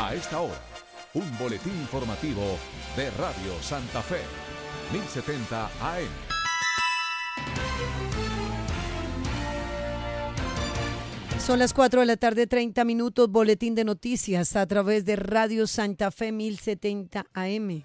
A esta hora, un boletín informativo de Radio Santa Fe, 1070 AM. Son las 4 de la tarde, 30 minutos, boletín de noticias a través de Radio Santa Fe 1070 AM.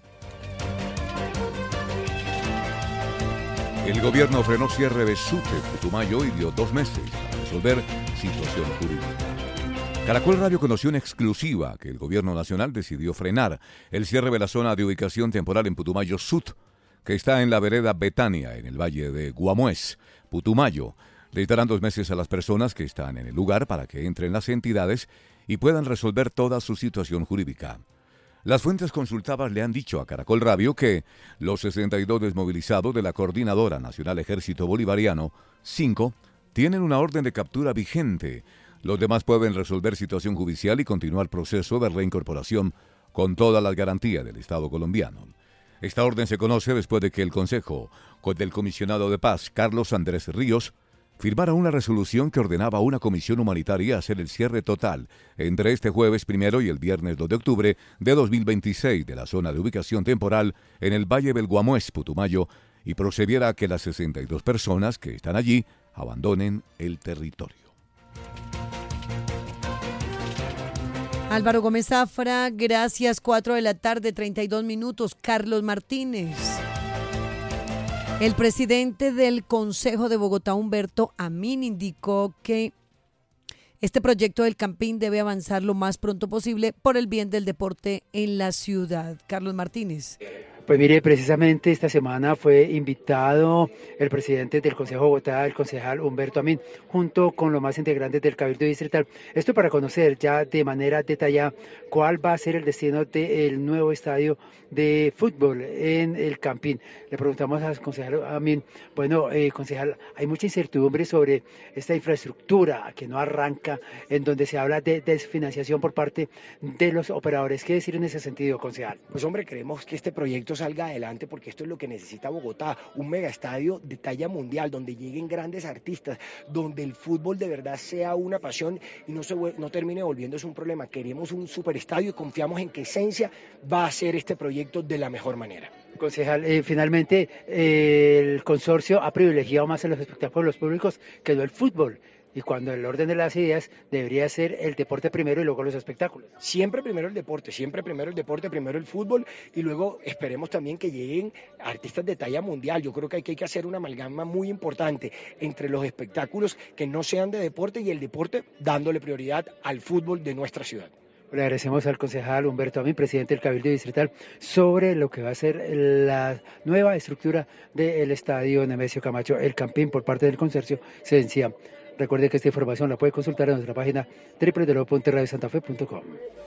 El gobierno frenó cierre de SUTE Putumayo y dio 2 meses para resolver situación jurídica. Caracol Radio conoció en exclusiva que el gobierno nacional decidió frenar el cierre de la zona de ubicación temporal en Putumayo Sud, que está en la vereda Betania, en el valle de Guamués, Putumayo. Le darán 2 meses a las personas que están en el lugar para que entren las entidades y puedan resolver toda su situación jurídica. Las fuentes consultadas le han dicho a Caracol Radio que los 62 desmovilizados de la Coordinadora Nacional Ejército Bolivariano, 5, tienen una orden de captura vigente. Los demás pueden resolver situación judicial y continuar proceso de reincorporación con todas las garantías del Estado colombiano. Esta orden se conoce después de que el Consejo del Comisionado de Paz, Carlos Andrés Ríos, firmara una resolución que ordenaba a una comisión humanitaria hacer el cierre total entre este jueves 1 y el viernes 2 de octubre de 2026 de la zona de ubicación temporal en el Valle del Guamués, Putumayo, y procediera a que las 62 personas que están allí abandonen el territorio. Álvaro Gómez Zafra, gracias. 4 de la tarde, 32 minutos. Carlos Martínez. El presidente del Consejo de Bogotá, Humberto Amín, indicó que este proyecto del Campín debe avanzar lo más pronto posible por el bien del deporte en la ciudad. Carlos Martínez. Pues mire, precisamente esta semana fue invitado el presidente del Consejo de Bogotá, el concejal Humberto Amín, junto con los más integrantes del Cabildo Distrital. Esto para conocer ya de manera detallada cuál va a ser el destino del nuevo estadio de fútbol en el Campín. Le preguntamos al concejal Amín, bueno, concejal, hay mucha incertidumbre sobre esta infraestructura que no arranca, en donde se habla de desfinanciación por parte de los operadores. ¿Qué decir en ese sentido, concejal? Pues hombre, creemos que este proyecto salga adelante porque esto es lo que necesita Bogotá, un megaestadio de talla mundial donde lleguen grandes artistas, donde el fútbol de verdad sea una pasión y no termine volviéndose un problema. Queremos un superestadio y confiamos en que Esencia va a hacer este proyecto de la mejor manera. Concejal, finalmente el consorcio ha privilegiado más a los espectáculos públicos que no el fútbol. Y cuando el orden de las ideas debería ser el deporte primero y luego los espectáculos. Siempre primero el deporte, primero el fútbol y luego esperemos también que lleguen artistas de talla mundial. Yo creo que hay que hacer una amalgama muy importante entre los espectáculos que no sean de deporte y el deporte dándole prioridad al fútbol de nuestra ciudad. Le agradecemos al concejal Humberto Amín, presidente del Cabildo Distrital, sobre lo que va a ser la nueva estructura del estadio Nemesio Camacho, el Campín, por parte del consorcio Esencia. Recuerde que esta información la puede consultar en nuestra página www.radiosantafe.com.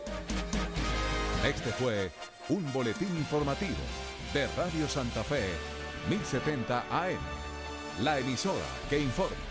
Este fue un boletín informativo de Radio Santa Fe, 1070 AM, la emisora que informa.